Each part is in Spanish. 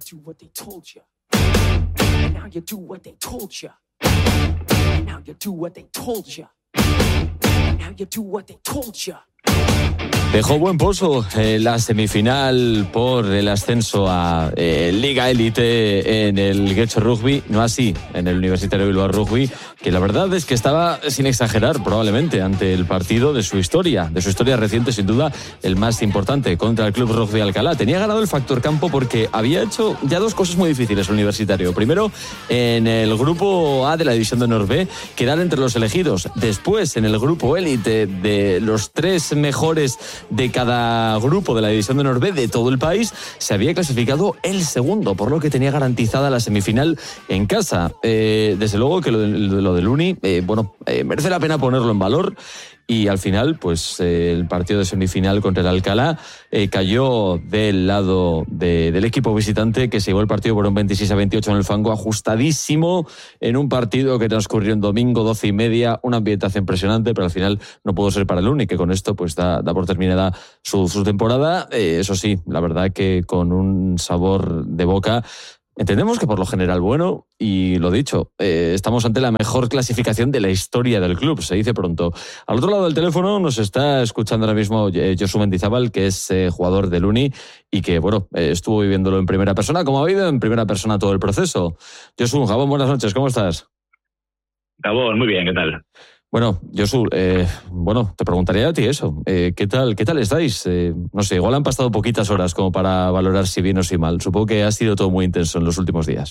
do what they told you. And now you do what they told you. And now you do what they told you. And now you do what they told you. Dejó buen pozo la semifinal por el ascenso a Liga Élite en el Getxo Rugby, no así en el Universitario Bilbao Rugby, que la verdad es que estaba, sin exagerar, probablemente ante el partido de su historia reciente, sin duda, el más importante, contra el Club Rugby Alcalá. Tenía ganado el factor campo porque había hecho ya dos cosas muy difíciles el Universitario. Primero, en el grupo A de la División de Honor B, quedar entre los elegidos. Después, en el grupo Élite, de los 3 mejores de cada grupo de la División de Honor B de todo el país, se había clasificado el segundo, por lo que tenía garantizada la semifinal en casa. Desde luego que lo del Uni, merece la pena ponerlo en valor. Y al final, pues el partido de semifinal contra el Alcalá cayó del lado del equipo visitante, que se llevó el partido por un 26-28 en el fango, ajustadísimo, en un partido que transcurrió en domingo, 12:30, una ambientación impresionante, pero al final no pudo ser para el Uni, que con esto pues da por terminada su temporada. Eso sí, la verdad que con un sabor de boca. Entendemos que por lo general bueno, y lo dicho, estamos ante la mejor clasificación de la historia del club, se dice pronto. Al otro lado del teléfono nos está escuchando ahora mismo Josu Mendizábal, que es jugador del Uni y que, estuvo viviéndolo en primera persona, como ha vivido en primera persona todo el proceso. Josu, Gabón, buenas noches, ¿cómo estás? Gabón, muy bien, ¿qué tal? Bueno, Josu, te preguntaría a ti eso. ¿Qué tal estáis? No sé, igual han pasado poquitas horas como para valorar si bien o si mal. Supongo que ha sido todo muy intenso en los últimos días.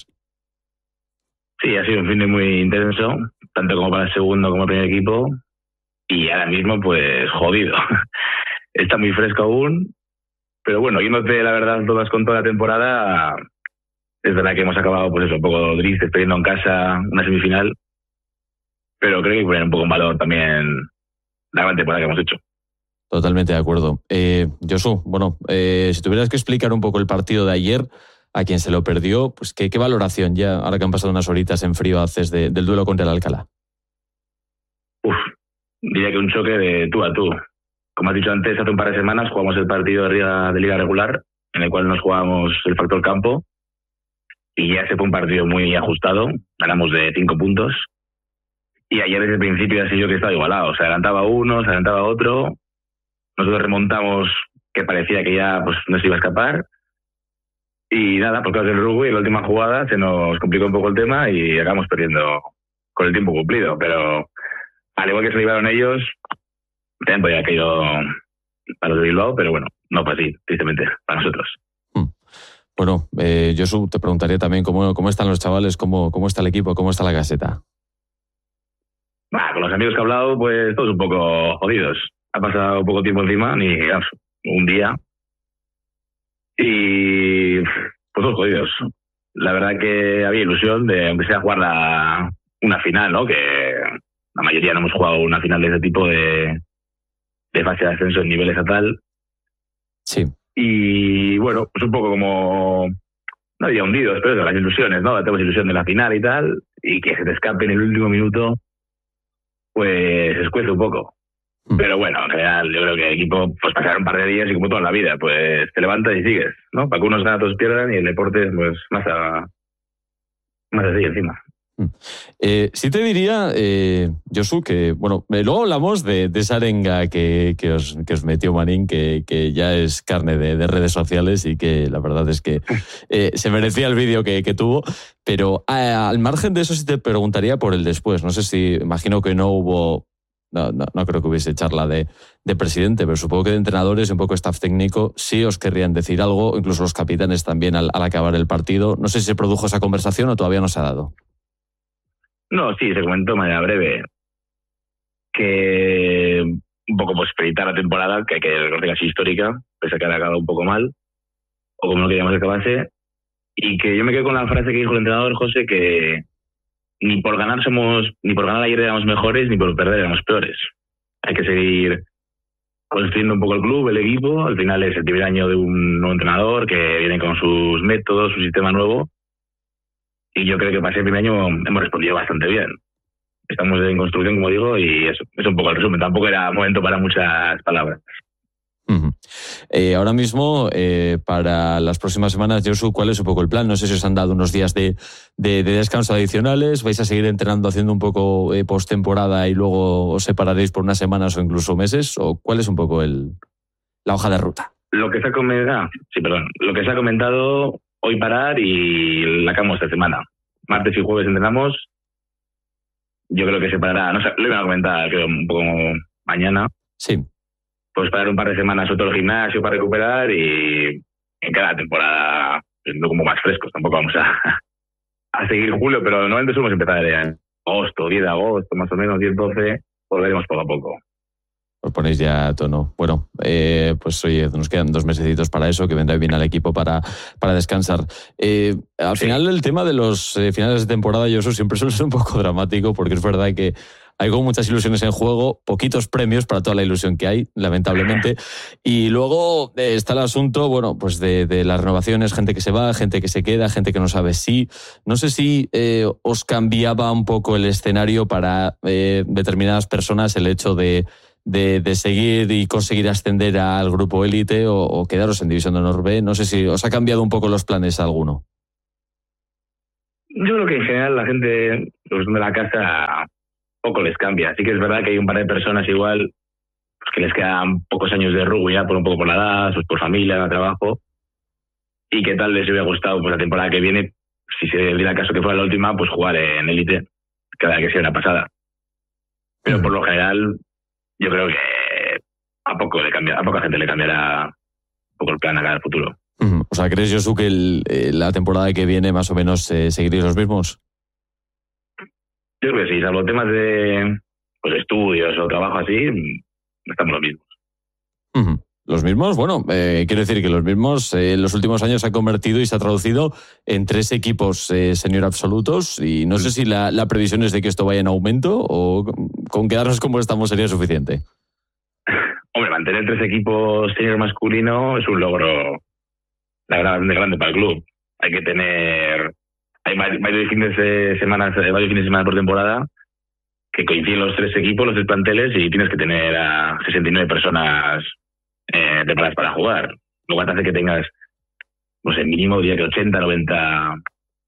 Sí, ha sido un fin de muy intenso, tanto como para el segundo como para el primer equipo. Y ahora mismo, pues, jodido. Está muy fresco aún. Pero bueno, yéndote, la verdad, todas con toda la temporada, es verdad que hemos acabado, pues eso, un poco tristes, perdiendo en casa una semifinal. Pero creo que hay que poner un poco en valor también la gran temporada que hemos hecho. Totalmente de acuerdo. Josu, si tuvieras que explicar un poco el partido de ayer, a quien se lo perdió, pues ¿qué valoración ya, ahora que han pasado unas horitas en frío, haces del duelo contra el Alcalá? Diría que un choque de tú a tú. Como has dicho antes, hace un par de semanas jugamos el partido de liga regular, en el cual nos jugábamos el factor campo, y ya se fue un partido muy ajustado, ganamos de 5 puntos. Y ayer desde el principio ya sé yo que estaba igualado. Se adelantaba uno, se adelantaba otro. Nosotros remontamos, que parecía que ya pues no se iba a escapar. Y nada, por causa del rugby, en la última jugada se nos complicó un poco el tema y acabamos perdiendo con el tiempo cumplido. Pero al igual que se libraron ellos, también podía caído para los de Bilbao, pero bueno, no fue así, tristemente, para nosotros. Bueno, Josu, te preguntaría también cómo están los chavales, cómo está el equipo, cómo está la caseta. Con los amigos que he hablado, pues todos un poco jodidos. Ha pasado poco tiempo encima, ni un día. Y pues todos jodidos. La verdad que había ilusión de, aunque sea, jugar una final, ¿no? Que la mayoría no hemos jugado una final de ese tipo de fase de ascenso en nivel estatal. Sí. Y bueno, pues un poco como... No diría hundidos, pero las ilusiones, ¿no? Tenemos ilusión de la final y tal, y que se te escape en el último minuto, pues escuece un poco. Pero bueno, en general, yo creo que el equipo, pues pasar un par de días y como toda la vida, pues te levantas y sigues, ¿no? Para que unos gatos pierdan y el deporte, pues más así encima. Sí te diría, Josu, que luego hablamos de esa arenga que os metió Marín, que ya es carne de redes sociales y que la verdad es que se merecía el vídeo que tuvo, pero al margen de eso sí te preguntaría por el después. No sé si, imagino que no hubo, no creo que hubiese charla de presidente, pero supongo que de entrenadores y un poco staff técnico sí os querrían decir algo, incluso los capitanes también al acabar el partido. No sé si se produjo esa conversación o todavía no se ha dado. No, sí, se comentó de manera breve que un poco pues felicitar la temporada, que hay que recordar así histórica, pese a que ha acabado un poco mal, o como no queríamos que acabase, y que yo me quedo con la frase que dijo el entrenador José, que ni por ganar ayer éramos mejores, ni por perder éramos peores. Hay que seguir construyendo un poco el club, el equipo. Al final es el primer año de un nuevo entrenador que viene con sus métodos, su sistema nuevo. Y yo creo que para ese primer año hemos respondido bastante bien. Estamos en construcción, como digo, y eso es un poco el resumen. Tampoco era momento para muchas palabras. Uh-huh. Ahora mismo, para las próximas semanas, Josu, ¿cuál es un poco el plan? No sé si os han dado unos días de descanso adicionales, vais a seguir entrenando haciendo un poco postemporada y luego os separaréis por unas semanas o incluso meses, o cuál es un poco la hoja de ruta. Lo que se ha comentado, hoy parar y la acabamos esta semana. Martes y jueves entrenamos. Yo creo que se parará, no sé, lo iba a comentar, creo, un poco mañana. Sí. Pues parar un par de semanas otro gimnasio para recuperar y en cada temporada siendo como más frescos. Tampoco vamos a seguir julio, pero normalmente solemos empezar en agosto, 10 de agosto, más o menos, 10, 12, volveremos poco a poco. Os ponéis ya a tono. Bueno, pues oye, nos quedan 2 mesecitos para eso, que vendrá bien al equipo para descansar. Al final el tema de los finales de temporada, yo eso siempre suele ser un poco dramático, porque es verdad que hay como muchas ilusiones en juego, poquitos premios para toda la ilusión que hay, lamentablemente. Y luego está el asunto, bueno, pues de las renovaciones, gente que se va, gente que se queda, gente que no sabe si. No sé si os cambiaba un poco el escenario para determinadas personas el hecho de seguir y conseguir ascender al grupo élite o quedaros en División de Honor B. No sé si os ha cambiado un poco los planes a alguno. Yo creo que en general la gente, los de la casa, poco les cambia. Sí que es verdad que hay un par de personas igual pues que les quedan pocos años de rugby ya, por un poco por la edad, pues por familia, trabajo, y que tal les hubiera gustado pues la temporada que viene, si se diera caso que fuera la última, pues jugar en élite, cada que sea una pasada. Pero por lo general yo creo que a poca gente le cambiará un poco el plan a cada futuro. O sea, ¿crees, Josu, que la temporada que viene más o menos seguiréis los mismos? Yo creo que sí, salvo temas de pues, estudios o trabajo así, estamos los mismos. Uh-huh. Los mismos, bueno, quiero decir que los mismos en los últimos años se ha convertido y se ha traducido en 3 equipos senior absolutos, y no sé si la previsión es de que esto vaya en aumento o con quedarnos como estamos sería suficiente. Hombre, mantener 3 equipos senior masculino es un logro la verdad bastante grande para el club. Hay que tener varios fines de semana por temporada que coinciden los 3 equipos, los 3 planteles, y tienes que tener a 69 personas preparadas para jugar. Luego te hace que tengas, no sé, mínimo diría que 80-90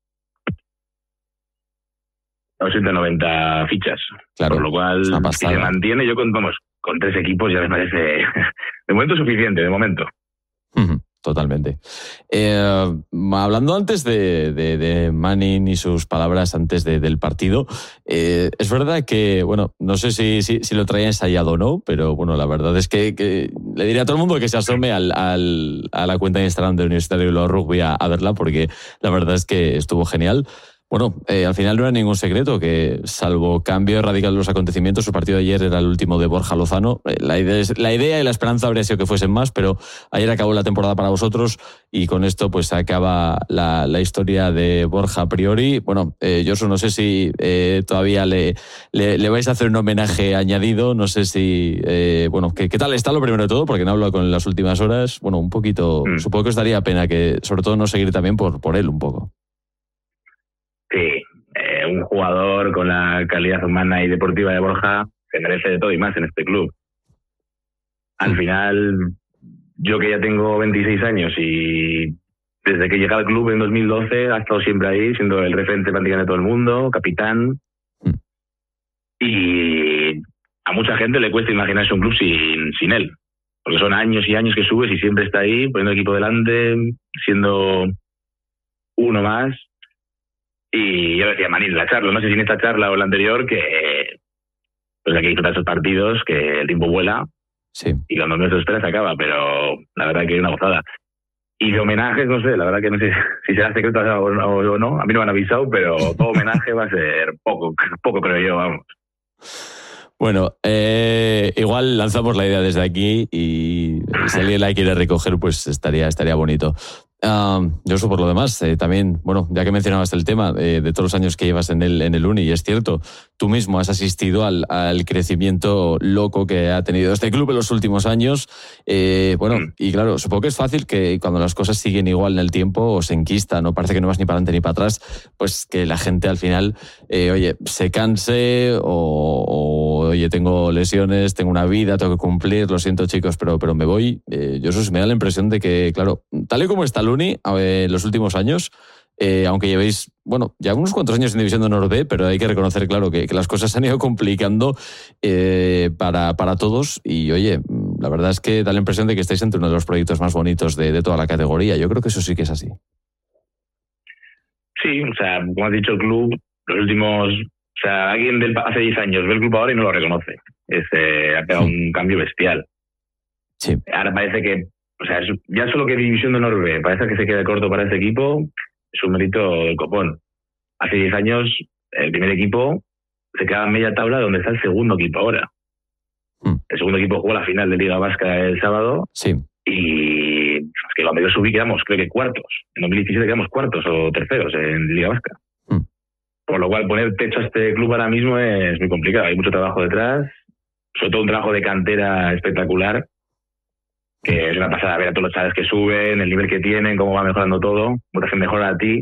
fichas. Claro, por lo cual, si se mantiene, yo con 3 equipos ya me parece de momento suficiente, de momento. Totalmente. Hablando antes de Manning y sus palabras antes del partido, es verdad que, bueno, no sé si lo traía ensayado o no, pero bueno, la verdad es que le diría a todo el mundo que se asome a la cuenta de Instagram del Universitario de Bilbao Rugby a verla, porque la verdad es que estuvo genial. Bueno, al final no era ningún secreto que, salvo cambio radical de los acontecimientos, su partido de ayer era el último de Borja Lozano. La idea y la esperanza habría sido que fuesen más, pero ayer acabó la temporada para vosotros y con esto pues acaba la historia de Borja a priori. Bueno, Josu, no sé si todavía le vais a hacer un homenaje añadido, no sé si... bueno, ¿qué tal está lo primero de todo? Porque no hablo con las últimas horas. Bueno, un poquito... Supongo que os daría pena que, sobre todo, no seguir también por él un poco. Sí, un jugador con la calidad humana y deportiva de Borja se merece de todo y más en este club. Al final, yo que ya tengo 26 años y desde que llegué al club en 2012 ha estado siempre ahí, siendo el referente prácticamente de todo el mundo, capitán. Y a mucha gente le cuesta imaginarse un club sin él, porque son años y años que subes y siempre está ahí, poniendo el equipo delante, siendo uno más. Y yo decía, Manil, la charla, no sé si en esta charla o la anterior, que pues hay que disfrutar esos partidos, que el tiempo vuela, sí, y cuando nuestro espera se acaba, pero la verdad que es una gozada. Y de homenajes, no sé, la verdad que no sé si será secreto o no, a mí no me han avisado, pero todo homenaje va a ser poco creo yo, vamos. Bueno, igual lanzamos la idea desde aquí y si alguien la quiere recoger, pues estaría bonito. Yo por lo demás, también, bueno, ya que mencionabas el tema de todos los años que llevas en el Uni, y es cierto, tú mismo has asistido al crecimiento loco que ha tenido este club en los últimos años. Y claro, supongo que es fácil que cuando las cosas siguen igual en el tiempo o se enquistan, no parece que no vas ni para adelante ni para atrás, pues que la gente al final, se canse o oye, tengo lesiones, tengo una vida, tengo que cumplir, lo siento chicos, pero me voy. Yo me da la impresión de que, claro, tal y como está el Uni en los últimos años, aunque llevéis, ya unos cuantos años en División de Honor B, pero hay que reconocer, claro, que las cosas se han ido complicando para todos y, oye, la verdad es que da la impresión de que estáis entre uno de los proyectos más bonitos de toda la categoría. Yo creo que eso sí que es así. Sí, o sea, como has dicho, el club, los últimos... O sea, alguien hace 10 años ve el club ahora y no lo reconoce. Ha pegado un cambio bestial. Sí. Ahora parece que, o sea, ya solo que División de Honor B parece que se queda corto para este equipo, es un mérito del copón. Hace 10 años, el primer equipo se quedaba en media tabla donde está el segundo equipo ahora. El segundo equipo jugó la final de Liga Vasca el sábado. Sí. Y es que cuando yo subí quedamos, creo que cuartos. En 2017 quedamos cuartos o terceros en Liga Vasca. Por lo cual, poner techo a este club ahora mismo es muy complicado. Hay mucho trabajo detrás, sobre todo un trabajo de cantera espectacular, que es una pasada ver a todos los chavales que suben, el nivel que tienen, cómo va mejorando todo, cómo te hacen mejorar a ti.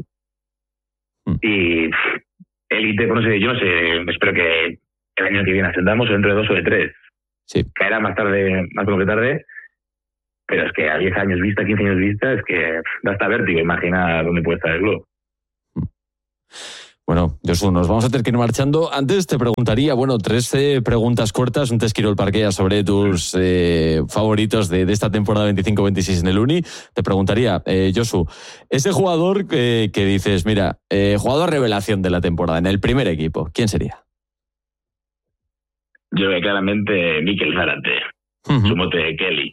Y élite, pues no sé, yo no sé, espero que el año que viene ascendamos dentro de 2 o de 3. Sí. Caerá más pronto que tarde, pero es que a 10 años vista, 15 años vista, es que da hasta vértigo imaginar dónde puede estar el club. Bueno, Josu, nos vamos a tener que ir marchando. Antes te preguntaría, 3 preguntas cortas, un Tesquirol Parquea sobre tus favoritos de esta temporada 25-26 en el Uni. Te preguntaría, Josu, ese jugador que dices, mira, jugador revelación de la temporada en el primer equipo, ¿quién sería? Yo veo claramente Mikel Zárate, su mote de Kelly.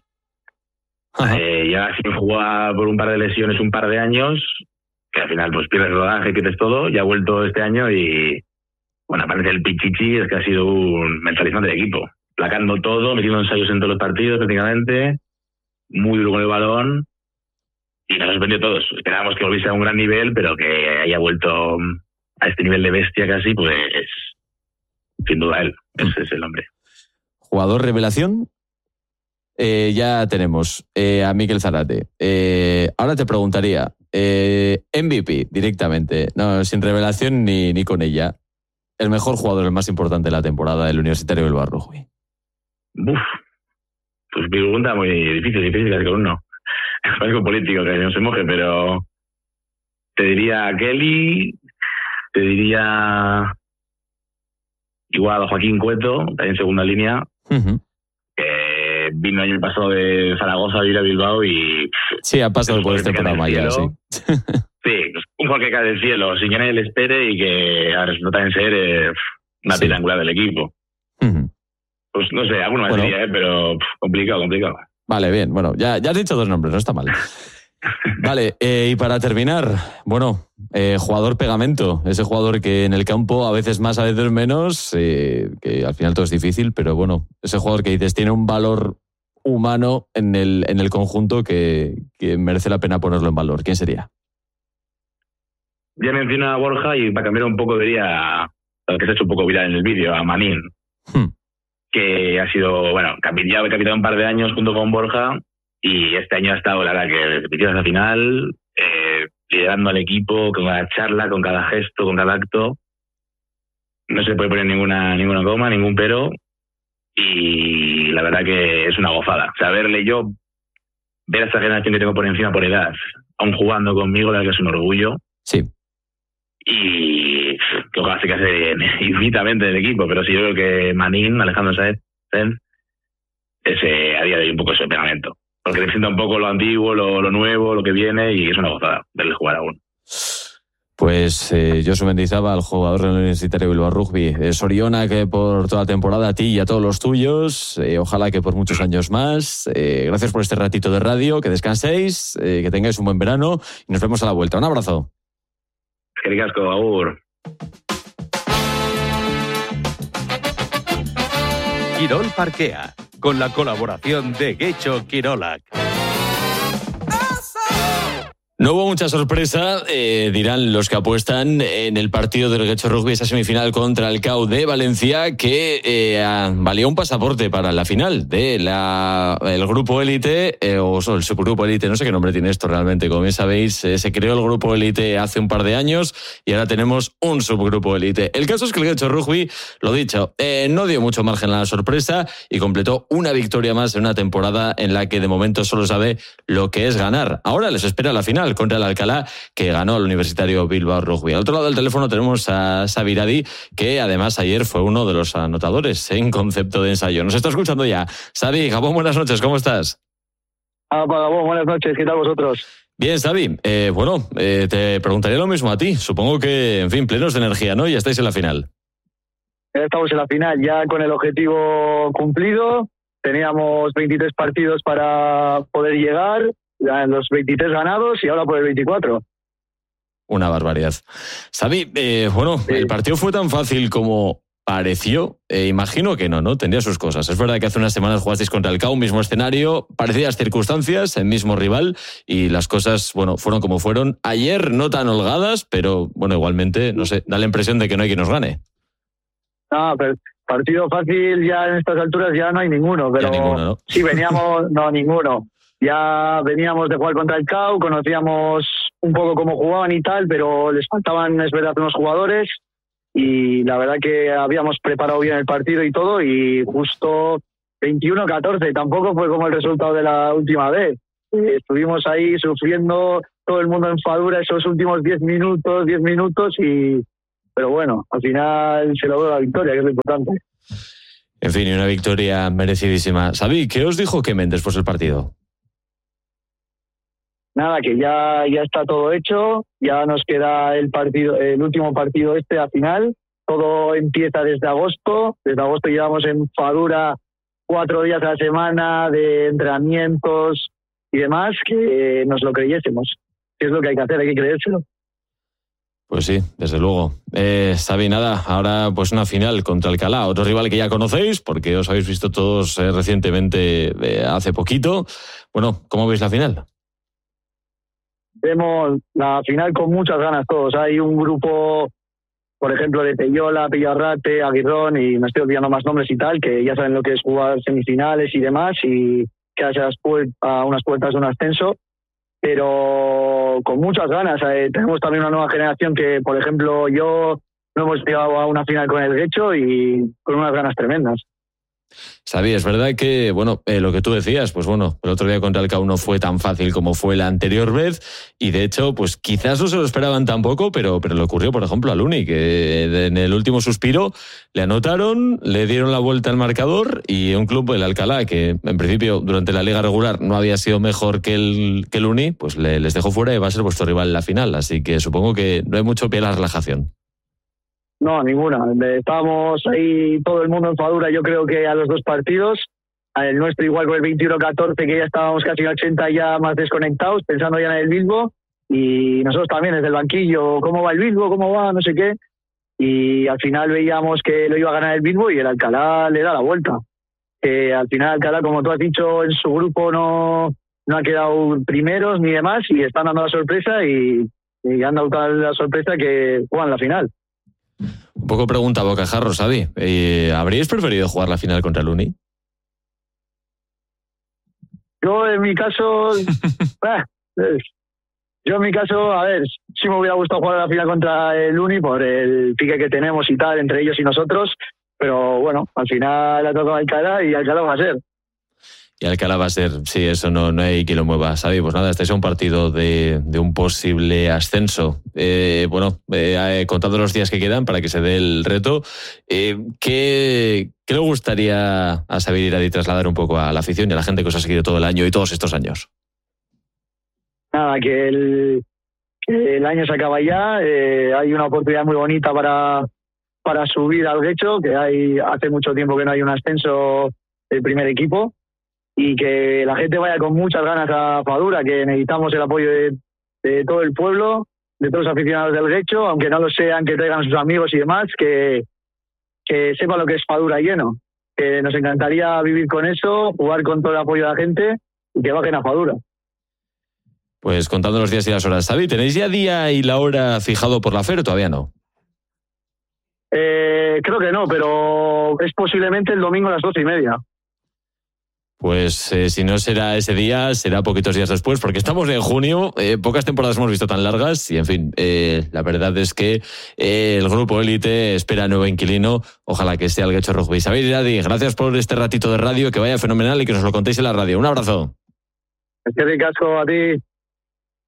Ya sin jugar por un par de lesiones un par de años, que al final pues pierdes rodaje, pierdes todo, ya ha vuelto este año y aparece el Pichichi, es que ha sido un mentalizador del equipo, placando todo, metiendo ensayos en todos los partidos prácticamente, muy duro con el balón y nos ha sorprendido a todos. Esperábamos que volviese a un gran nivel, pero que haya vuelto a este nivel de bestia casi, pues sin duda él, ese es el hombre. ¿Jugador revelación? Ya tenemos a Mikel Zárate. Ahora te preguntaría, MVP directamente, no, sin revelación ni con ella. El mejor jugador, el más importante de la temporada del Universitario Bilbao Rugby. Pues mi pregunta muy difícil casi con uno. Es algo político que no se moje, pero te diría Kelly, te diría igual a Joaquín Cueto, también en segunda línea. Que vino el año pasado de Zaragoza a vivir a Bilbao y... Sí, ha pasado por este programa ya, sí. Sí, pues un jugador que cae del cielo, sin que nadie le espere y que ahora resulta también ser una piedra angular del equipo. Pues no sé, alguno más diría, pero complicado. Vale, bien, ya has dicho 2 nombres, no está mal. Vale, y para terminar, jugador pegamento, ese jugador que en el campo a veces más, a veces menos, que al final todo es difícil, pero ese jugador que dices tiene un valor humano en el conjunto que merece la pena ponerlo en valor. ¿Quién sería? Ya menciona a Borja y para cambiar un poco diría al que se ha hecho un poco viral en el vídeo, a Manín, que ha sido, capitán un par de años junto con Borja. Y este año ha estado, la verdad, que repitió hasta la final, liderando al equipo con cada charla, con cada gesto, con cada acto. No se puede poner ninguna coma, ningún pero. Y la verdad que es una gozada. O sea, ver a esta generación que tengo por encima por edad, aún jugando conmigo, la verdad que es un orgullo. Sí. Y que ojalá se case infinitamente del equipo, pero sí, yo creo que Manín, Alejandro Sáenz, ese a día de hoy un poco ese pegamento. Porque representa un poco lo antiguo, lo nuevo, lo que viene, y es una gozada verle jugar aún. Pues Josu Mendizábal, jugador del Universitario Bilbao Rugby. Soriona, que por toda la temporada, a ti y a todos los tuyos. Ojalá que por muchos años más. Gracias por este ratito de radio, que descanséis, que tengáis un buen verano y nos vemos a la vuelta. Un abrazo. Que ricasco, agur. Quirol Parquea, con la colaboración de Getxo Kirolak. No hubo mucha sorpresa, dirán los que apuestan, en el partido del Guecho Rugby, esa semifinal contra el CAU de Valencia, que valía un pasaporte para la final del grupo élite, o el subgrupo élite, no sé qué nombre tiene esto realmente. Como bien sabéis, se creó el grupo élite hace un par de años y ahora tenemos un subgrupo élite. El caso es que el Guecho Rugby, lo dicho, no dio mucho margen a la sorpresa y completó una victoria más en una temporada en la que de momento solo sabe lo que es ganar. Ahora les espera la final contra el Alcalá, que ganó el Universitario Bilbao Rugby. Al otro lado del teléfono tenemos a Xavi Iradi, que además ayer fue uno de los anotadores en concepto de ensayo. Nos está escuchando ya. Xavi, Gabón, buenas noches, ¿cómo estás? Gabón, buenas noches, ¿qué tal vosotros? Bien, Xavi. Te preguntaría lo mismo a ti. Supongo que, en fin, plenos de energía, ¿no? Ya estáis en la final. Estamos en la final, ya con el objetivo cumplido. Teníamos 23 partidos para poder llegar, ya en los 23 ganados y ahora por el 24. Una barbaridad. Xavi, el partido fue tan fácil como pareció. Imagino que no tendría sus cosas. Es verdad que hace unas semanas jugasteis contra el CAU, mismo escenario, parecidas circunstancias, el mismo rival, y las cosas, fueron como fueron. Ayer no tan holgadas, pero, igualmente, no sé, da la impresión de que no hay quien nos gane. Pero partido fácil ya en estas alturas ya no hay ninguno, pero ya ninguno, ¿no? Sí, ninguno. Ya veníamos de jugar contra el CAU, conocíamos un poco cómo jugaban y tal, pero les faltaban, es verdad, unos jugadores, y la verdad que habíamos preparado bien el partido y todo, y justo 21-14, tampoco fue como el resultado de la última vez. Estuvimos ahí sufriendo, todo el mundo en fadura esos últimos 10 minutos, pero bueno, al final se logró la victoria, que es lo importante. En fin, y una victoria merecidísima. Xavi, ¿qué os dijo Kemen después del partido? Nada, que ya está todo hecho, ya nos queda el último partido a final. Todo empieza desde agosto. Desde agosto llevamos en fadura 4 días a la semana de entrenamientos y demás, que nos lo creyésemos. ¿Qué es lo que hay que hacer? Hay que creérselo. Pues sí, desde luego. Xavi, nada, ahora pues una final contra Alcalá, otro rival que ya conocéis, porque os habéis visto todos recientemente, hace poquito. Bueno, ¿cómo veis la final? Vemos la final con muchas ganas todos. Hay un grupo, por ejemplo, de Peyola, Pillarrate, Aguirrón, y me estoy olvidando más nombres y tal, que ya saben lo que es jugar semifinales y demás, y que haya a unas puertas de un ascenso, pero con muchas ganas. Tenemos también una nueva generación que, por ejemplo, yo no hemos llegado a una final con el Guecho y con unas ganas tremendas. Xavi, es verdad que, lo que tú decías, el otro día contra el CAU no fue tan fácil como fue la anterior vez, y de hecho, pues quizás no se lo esperaban tampoco, pero le ocurrió, por ejemplo, al Uni, que en el último suspiro le anotaron, le dieron la vuelta al marcador, y un club, el Alcalá, que en principio durante la liga regular no había sido mejor que el Uni, pues les dejó fuera y va a ser vuestro rival en la final, así que supongo que no hay mucho pie a la relajación. No, ninguna. Estábamos ahí todo el mundo en fadura, yo creo que a los 2 partidos. El nuestro igual con el 21-14, que ya estábamos casi en 80 ya más desconectados, pensando ya en el Bilbo. Y nosotros también desde el banquillo, ¿cómo va el Bilbo? ¿Cómo va? No sé qué. Y al final veíamos que lo iba a ganar el Bilbo y el Alcalá le da la vuelta. Al final Alcalá, como tú has dicho, en su grupo no ha quedado primeros ni demás, y están dando la sorpresa y han dado la sorpresa que juegan la final. Un poco pregunta a bocajarro, Xavi. ¿Habríais preferido jugar la final contra el Uni? Yo, en mi caso, a ver, sí me hubiera gustado jugar la final contra el Uni por el pique que tenemos y tal, entre ellos y nosotros, pero bueno, al final ha tocado Alcalá y Alcalá va a ser. Y Alcalá va a ser, sí, eso no hay quien lo mueva. Xavi, pues nada, este es un partido de un posible ascenso. Contando los días que quedan para que se dé el reto, ¿qué le gustaría a Xavi Iradi trasladar un poco a la afición y a la gente que os ha seguido todo el año y todos estos años? Nada, que el año se acaba ya, hay una oportunidad muy bonita para subir al Guecho, que hace mucho tiempo que no hay un ascenso del primer equipo, y que la gente vaya con muchas ganas a fadura, que necesitamos el apoyo de todo el pueblo, de todos los aficionados del Guecho, aunque no lo sean, que traigan a sus amigos y demás, que sepa lo que es fadura lleno, que nos encantaría vivir con eso, jugar con todo el apoyo de la gente y que bajen a fadura. Pues contando los días y las horas. Xavi, ¿tenéis ya día y la hora fijado por la FER o todavía no? Creo que no, pero es posiblemente el domingo a las 12:30. Pues si no será ese día, será poquitos días después, porque estamos en junio, pocas temporadas hemos visto tan largas y, en fin, la verdad es que el grupo élite espera nuevo inquilino, ojalá que sea el Getxo Rugby. Xavi Iradi, gracias por este ratito de radio, que vaya fenomenal y que nos lo contéis en la radio. Un abrazo. Es que ricasco a ti.